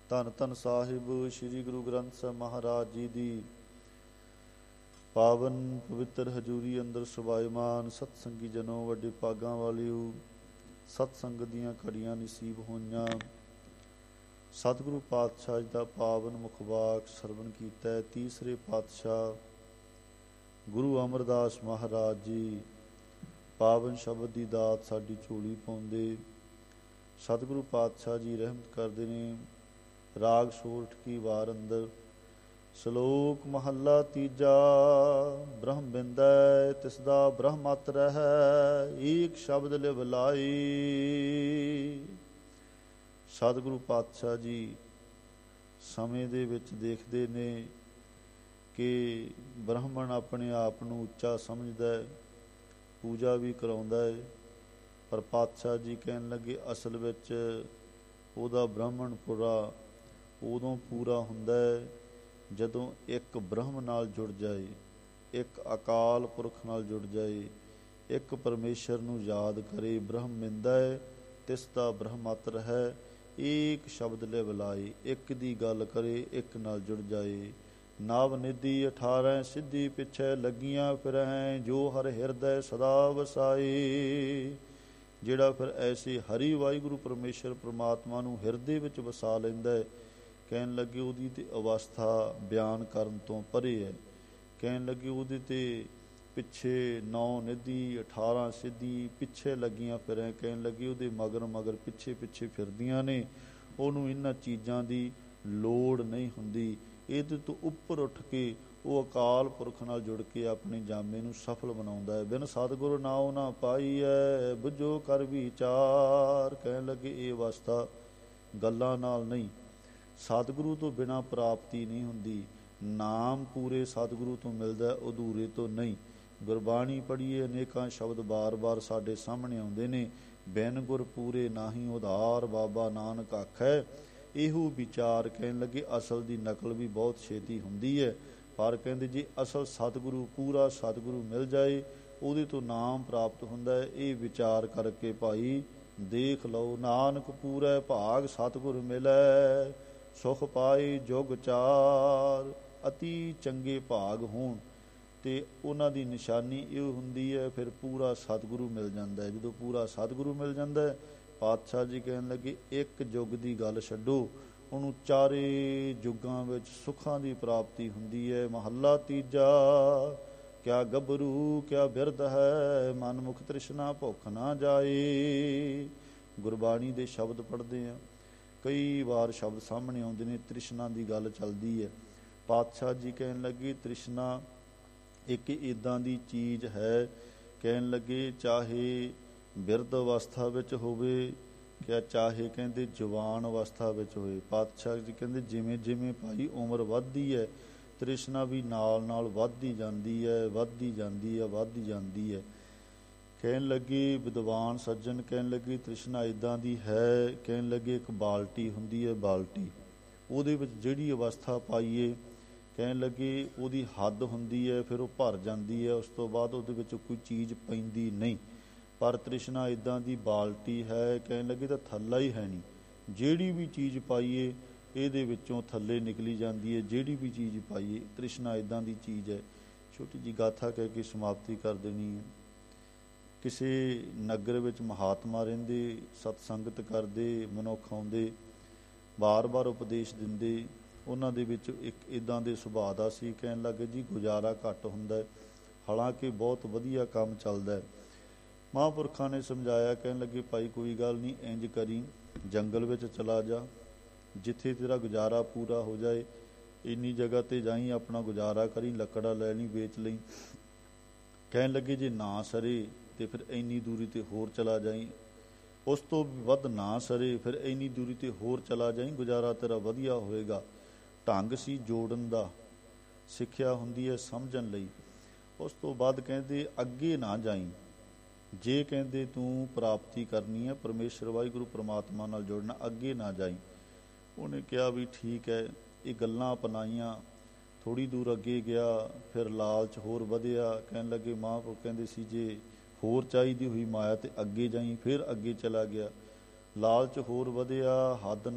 ਧੰਨ ਧੰਨ ਸਾਹਿਬ ਸ੍ਰੀ ਗੁਰੂ ਗ੍ਰੰਥ ਸਾਹਿਬ ਮਹਾਰਾਜ ਜੀ ਦੀ ਪਾਵਨ ਪਵਿੱਤਰ ਹਜ਼ੂਰੀ ਅੰਦਰ ਸੁਭਾਇਮਾਨ ਸਤਸੰਗੀ ਜਨੋ, ਵੱਡੇ ਭਾਗਾਂ ਵਾਲਿਓ, ਸਤਸੰਗ ਦੀਆਂ ਘੜੀਆਂ ਨਸੀਬ ਹੋਈਆਂ। ਸਤਿਗੁਰੂ ਪਾਤਸ਼ਾਹ ਜੀ ਦਾ ਪਾਵਨ ਮੁਖਵਾਕ ਸਰਵਣ ਕੀਤਾ। ਤੀਸਰੇ ਪਾਤਸ਼ਾਹ ਗੁਰੂ ਅਮਰਦਾਸ ਮਹਾਰਾਜ ਜੀ ਪਾਵਨ ਸ਼ਬਦ ਦੀ ਦਾਤ ਸਾਡੀ ਝੋਲੀ ਪਾਉਂਦੇ। ਸਤਿਗੁਰੂ ਪਾਤਸ਼ਾਹ ਜੀ ਰਹਿਮਤ ਕਰਦੇ ਨੇ। ਰਾਗ ਸੋਰਠ ਕੀ ਵਾਰ ਅੰਦਰ ਸ਼ਲੋਕ ਮਹੱਲਾ ਤੀਜਾ। ਬ੍ਰਹਮ ਬਿੰਦੈ ਤਿਸਦਾ ਬ੍ਰਹਮਤ ਰਹਿ, ਏਕ ਸ਼ਬਦ ਲਿਵ ਲਾਈ। ਸਤਿਗੁਰੂ ਪਾਤਸ਼ਾਹ ਜੀ ਸਮੇਂ ਦੇ ਵਿੱਚ ਦੇਖਦੇ ਨੇ ਕਿ ਬ੍ਰਾਹਮਣ ਆਪਣੇ ਆਪ ਨੂੰ ਉੱਚਾ ਸਮਝਦਾ ਹੈ, ਪੂਜਾ ਵੀ ਕਰਾਉਂਦਾ ਹੈ, ਪਰ ਪਾਤਸ਼ਾਹ ਜੀ ਕਹਿਣ ਲੱਗੇ ਅਸਲ ਵਿੱਚ ਉਹਦਾ ਬ੍ਰਾਹਮਣਪੁਰਾ ਉਦੋਂ ਪੂਰਾ ਹੁੰਦਾ ਹੈ ਜਦੋਂ ਇੱਕ ਬ੍ਰਹਮ ਨਾਲ ਜੁੜ ਜਾਏ, ਇੱਕ ਅਕਾਲ ਪੁਰਖ ਨਾਲ ਜੁੜ ਜਾਏ, ਇੱਕ ਪਰਮੇਸ਼ਰ ਨੂੰ ਯਾਦ ਕਰੇ। ਬ੍ਰਹਮ ਬਿੰਦੈ ਤਿਸ ਦਾ ਬ੍ਰਹਮਤ ਰਹਿ, ਏਕ ਸ਼ਬਦ ਲਿਵ ਲਾਏ। ਇੱਕ ਦੀ ਗੱਲ ਕਰੇ, ਇੱਕ ਨਾਲ ਜੁੜ ਜਾਏ। ਨਵ ਨਿਧੀ 18 ਸਿੱਧੀ ਪਿੱਛੇ ਲੱਗੀਆਂ ਫਿਰਹਿ, ਜੋ ਹਰ ਹਿਰਦੈ ਸਦਾ ਵਸਾਏ। ਜਿਹੜਾ ਫਿਰ ਐਸੇ ਹਰੀ ਵਾਹਿਗੁਰੂ ਪਰਮੇਸ਼ਰ ਪ੍ਰਮਾਤਮਾ ਨੂੰ ਹਿਰਦੇ ਵਿੱਚ ਵਸਾ ਲੈਂਦਾ ਹੈ, ਕਹਿਣ ਲੱਗੇ ਉਹਦੀ ਤੇ ਅਵਸਥਾ ਬਿਆਨ ਕਰਨ ਤੋਂ ਪਰੇ ਹੈ। ਕਹਿਣ ਲੱਗੇ ਉਹਦੇ ਤੇ ਪਿੱਛੇ 9 ਨਿਧੀ 18 ਸਿੱਧੀ ਪਿੱਛੇ ਲੱਗੀਆਂ ਫਿਰੈ। ਕਹਿਣ ਲੱਗੇ ਉਹਦੇ ਮਗਰ ਮਗਰ ਪਿੱਛੇ ਪਿੱਛੇ ਫਿਰਦੀਆਂ ਨੇ। ਉਹਨੂੰ ਇਹਨਾਂ ਚੀਜ਼ਾਂ ਦੀ ਲੋੜ ਨਹੀਂ ਹੁੰਦੀ। ਇਹਦੇ ਤੋਂ ਉੱਪਰ ਉੱਠ ਕੇ ਉਹ ਅਕਾਲ ਪੁਰਖ ਨਾਲ ਜੁੜ ਕੇ ਆਪਣੇ ਜਾਮੇ ਨੂੰ ਸਫਲ ਬਣਾਉਂਦਾ ਹੈ। ਬਿਨ ਸਤਿਗੁਰੂ ਨਾਉ ਨਾ ਪਾਈਐ, ਬੁੱਝੋ ਕਰ ਵਿਚਾਰ। ਕਹਿਣ ਲੱਗੇ ਇਹ ਅਵਸਥਾ ਗੱਲਾਂ ਨਾਲ ਨਹੀਂ, ਸਤਿਗੁਰੂ ਤੋਂ ਬਿਨਾਂ ਪ੍ਰਾਪਤੀ ਨਹੀਂ ਹੁੰਦੀ। ਨਾਮ ਪੂਰੇ ਸਤਿਗੁਰੂ ਤੋਂ ਮਿਲਦਾ, ਅਧੂਰੇ ਤੋਂ ਨਹੀਂ। ਗੁਰਬਾਣੀ ਪੜ੍ਹੀਏ, ਅਨੇਕਾਂ ਸ਼ਬਦ ਬਾਰ-ਬਾਰ ਸਾਡੇ ਸਾਹਮਣੇ ਆਉਂਦੇ ਨੇ। ਬਿਨ ਗੁਰ ਪੂਰੇ ਨਾਹੀਂ ਉਧਾਰ, ਬਾਬਾ ਨਾਨਕ ਆਖੈ ਇਹੋ ਵਿਚਾਰ। ਕਹਿਣ ਲੱਗੇ ਅਸਲ ਦੀ ਨਕਲ ਵੀ ਬਹੁਤ ਛੇਤੀ ਹੁੰਦੀ ਹੈ, ਪਰ ਕਹਿੰਦੇ ਜੇ ਅਸਲ ਸਤਿਗੁਰੂ ਪੂਰਾ ਸਤਿਗੁਰੂ ਮਿਲ ਜਾਏ, ਉਹਦੇ ਤੋਂ ਨਾਮ ਪ੍ਰਾਪਤ ਹੁੰਦਾ ਹੈ। ਇਹ ਵਿਚਾਰ ਕਰਕੇ ਭਾਈ ਦੇਖ ਲਓ, ਨਾਨਕ ਪੂਰੈ ਭਾਗ ਸਤਿਗੁਰ ਮਿਲੈ, ਸੁਖ ਪਾਏ ਜੁਗ ਚਾਰ। ਅਤੀ ਚੰਗੇ ਭਾਗ ਹੋਣ ਤੇ ਉਹਨਾਂ ਦੀ ਨਿਸ਼ਾਨੀ ਇਹ ਹੁੰਦੀ ਹੈ, ਫਿਰ ਪੂਰਾ ਸਤਿਗੁਰੂ ਮਿਲ ਜਾਂਦਾ ਹੈ। ਜਦੋਂ ਪੂਰਾ ਸਤਿਗੁਰੂ ਮਿਲ ਜਾਂਦਾ ਹੈ, ਪਾਤਸ਼ਾਹ ਜੀ ਕਹਿਣ ਲੱਗੇ ਇੱਕ ਯੁੱਗ ਦੀ ਗੱਲ ਛੱਡੋ, ਉਹਨੂੰ ਚਾਰੇ ਯੁੱਗਾਂ ਵਿੱਚ ਸੁੱਖਾਂ ਦੀ ਪ੍ਰਾਪਤੀ ਹੁੰਦੀ ਹੈ। ਮਹੱਲਾ ਤੀਜਾ। ਕਿਆ ਗੱਭਰੂ ਕਿਆ ਬਿਰਧ ਹੈ, ਮਨ ਮੁਖ ਤ੍ਰਿਸ਼ਨਾ ਭੁੱਖ ਨਾ ਜਾਏ। ਗੁਰਬਾਣੀ ਦੇ ਸ਼ਬਦ ਪੜ੍ਹਦੇ ਹਾਂ, ਕਈ ਵਾਰ ਸ਼ਬਦ ਸਾਹਮਣੇ ਆਉਂਦੇ ਨੇ, ਤ੍ਰਿਸ਼ਨਾ ਦੀ ਗੱਲ ਚੱਲਦੀ ਹੈ। ਪਾਤਸ਼ਾਹ ਜੀ ਕਹਿਣ ਲੱਗੇ ਤ੍ਰਿਸ਼ਨਾ ਇੱਕ ਇੱਦਾਂ ਦੀ ਚੀਜ਼ ਹੈ, ਕਹਿਣ ਲੱਗੇ ਚਾਹੇ ਬਿਰਧ ਅਵਸਥਾ ਵਿੱਚ ਹੋਵੇ ਕਿਆ ਚਾਹੇ ਕਹਿੰਦੇ ਜਵਾਨ ਅਵਸਥਾ ਵਿੱਚ ਹੋਵੇ। ਪਾਤਸ਼ਾਹ ਜੀ ਕਹਿੰਦੇ ਜਿਵੇਂ ਜਿਵੇਂ ਭਾਈ ਉਮਰ ਵੱਧਦੀ ਹੈ, ਤ੍ਰਿਸ਼ਨਾ ਵੀ ਨਾਲ ਨਾਲ ਵੱਧਦੀ ਜਾਂਦੀ ਹੈ, ਵੱਧਦੀ ਜਾਂਦੀ ਹੈ, ਵੱਧਦੀ ਜਾਂਦੀ ਹੈ। ਕਹਿਣ ਲੱਗੇ ਵਿਦਵਾਨ ਸੱਜਣ ਕਹਿਣ ਲੱਗੇ ਤ੍ਰਿਸ਼ਨਾ ਇੱਦਾਂ ਦੀ ਹੈ। ਕਹਿਣ ਲੱਗੇ ਇੱਕ ਬਾਲਟੀ ਹੁੰਦੀ ਹੈ, ਬਾਲਟੀ ਉਹਦੇ ਵਿੱਚ ਜਿਹੜੀ ਅਵਸਥਾ ਪਾਈਏ, ਕਹਿਣ ਲੱਗੇ ਉਹਦੀ ਹੱਦ ਹੁੰਦੀ ਹੈ, ਫਿਰ ਉਹ ਭਰ ਜਾਂਦੀ ਹੈ, ਉਸ ਤੋਂ ਬਾਅਦ ਉਹਦੇ ਵਿੱਚ ਕੋਈ ਚੀਜ਼ ਪੈਂਦੀ ਨਹੀਂ। ਪਰ ਤ੍ਰਿਸ਼ਨਾ ਇੱਦਾਂ ਦੀ ਬਾਲਟੀ ਹੈ, ਕਹਿਣ ਲੱਗੇ ਤਾਂ ਥੱਲਾ ਹੀ ਹੈ ਨਹੀਂ। ਜਿਹੜੀ ਵੀ ਚੀਜ਼ ਪਾਈਏ ਇਹਦੇ ਵਿੱਚੋਂ ਥੱਲੇ ਨਿਕਲੀ ਜਾਂਦੀ ਹੈ, ਜਿਹੜੀ ਵੀ ਚੀਜ਼ ਪਾਈਏ। ਤ੍ਰਿਸ਼ਨਾ ਇੱਦਾਂ ਦੀ ਚੀਜ਼ ਹੈ। ਛੋਟੀ ਜਿਹੀ ਗਾਥਾ ਕਹਿ ਕੇ ਸਮਾਪਤੀ ਕਰ ਦੇਣੀ ਹੈ। ਕਿਸੇ ਨਗਰ ਵਿੱਚ ਮਹਾਤਮਾ ਰਹਿੰਦੇ, ਸਤਸੰਗਤ ਕਰਦੇ, ਮਨੁੱਖ ਆਉਂਦੇ, ਬਾਰ-ਬਾਰ ਉਪਦੇਸ਼ ਦਿੰਦੇ। ਉਹਨਾਂ ਦੇ ਵਿੱਚ ਇੱਕ ਇੱਦਾਂ ਦੇ ਸੁਭਾਅ ਦਾ ਸੀ, ਕਹਿਣ ਲੱਗੇ ਜੀ ਗੁਜ਼ਾਰਾ ਘੱਟ ਹੁੰਦਾ, ਹਾਲਾਂਕਿ ਬਹੁਤ ਵਧੀਆ ਕੰਮ ਚੱਲਦਾ। ਮਹਾਂਪੁਰਖਾਂ ਨੇ ਸਮਝਾਇਆ, ਕਹਿਣ ਲੱਗੇ ਭਾਈ ਕੋਈ ਗੱਲ ਨਹੀਂ, ਇੰਝ ਕਰੀ ਜੰਗਲ ਵਿੱਚ ਚਲਾ ਜਾ, ਜਿੱਥੇ ਤੇਰਾ ਗੁਜ਼ਾਰਾ ਪੂਰਾ ਹੋ ਜਾਏ, ਇੰਨੀ ਜਗ੍ਹਾ 'ਤੇ ਜਾਈਂ, ਆਪਣਾ ਗੁਜ਼ਾਰਾ ਕਰੀ, ਲੱਕੜਾਂ ਲੈ ਲਈ, ਵੇਚ ਲਈ। ਕਹਿਣ ਲੱਗੇ ਜੇ ਨਾ ਸਰੇ ਤੇ ਫਿਰ ਇੰਨੀ ਦੂਰੀ 'ਤੇ ਹੋਰ ਚਲਾ ਜਾਈਂ, ਉਸ ਤੋਂ ਵੱਧ ਨਾ ਸਰੇ ਫਿਰ ਇੰਨੀ ਦੂਰੀ 'ਤੇ ਹੋਰ ਚਲਾ ਜਾਈਂ, ਗੁਜ਼ਾਰਾ ਤੇਰਾ ਵਧੀਆ ਹੋਏਗਾ। ਢੰਗ ਸੀ ਜੋੜਨ ਦਾ, ਸਿੱਖਿਆ ਹੁੰਦੀ ਹੈ ਸਮਝਣ ਲਈ। ਉਸ ਤੋਂ ਬਾਅਦ ਕਹਿੰਦੇ ਅੱਗੇ ਨਾ ਜਾਈਂ, ਜੇ ਕਹਿੰਦੇ ਤੂੰ ਪ੍ਰਾਪਤੀ ਕਰਨੀ ਹੈ ਪਰਮੇਸ਼ਰ ਵਾਹਿਗੁਰੂ ਪਰਮਾਤਮਾ ਨਾਲ ਜੁੜਨਾ, ਅੱਗੇ ਨਾ ਜਾਈਂ। ਉਹਨੇ ਕਿਹਾ ਵੀ ਠੀਕ ਹੈ। ਇਹ ਗੱਲਾਂ ਅਪਣਾਈਆਂ। ਥੋੜ੍ਹੀ ਦੂਰ ਅੱਗੇ ਗਿਆ, ਫਿਰ ਲਾਲਚ ਹੋਰ ਵਧਿਆ। ਕਹਿਣ ਲੱਗੇ ਮਹਾਂਪੁਰਖ ਕਹਿੰਦੇ ਸੀ ਜੇ ਹੋਰ ਚਾਹੀਦੀ ਹੋਈ ਮਾਇਆ ਤੇ ਅੱਗੇ ਜਾਈਂ, ਫਿਰ ਅੱਗੇ ਚਲਾ ਗਿਆ। ਲਾਲਚ ਹੋਰ ਵਧਿਆ, ਹੱਦ